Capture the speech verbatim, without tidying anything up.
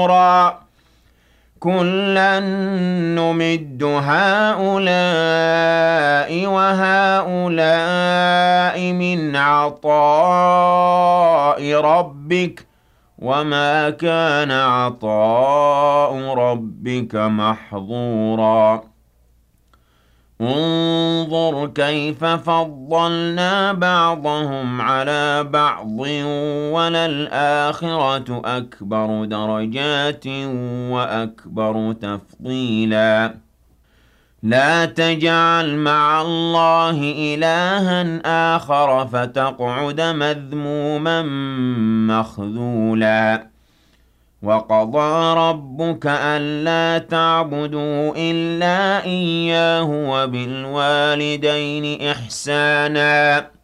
كُلًّا نُّمِدُّ هَٰؤُلَاءِ وَهَٰؤُلَاءِ مِنْ عَطَاءِ رَبِّكَ ۚ وَمَا كَانَ عَطَاءُ رَبِّكَ مَحْظُورًا انظُرْ كَيْفَ فَضَّلْنَا بَعْضَهُمْ عَلَىٰ بَعْضٍ ۚ وَلَلْآخِرَةُ أَكْبَرُ دَرَجَاتٍ وَأَكْبَرُ تَفْضِيلًا لَا تَجْعَلْ مَعَ اللَّهِ إِلَٰهًا آخَرَ فَتَقْعُدَ مَذْمُومًا مَّخْذُولًا وَقَضَىٰ رَبُّكَ أَلَّا تَعْبُدُوا إِلَّا إِيَّاهُ وَبِالْوَالِدَيْنِ إِحْسَانًا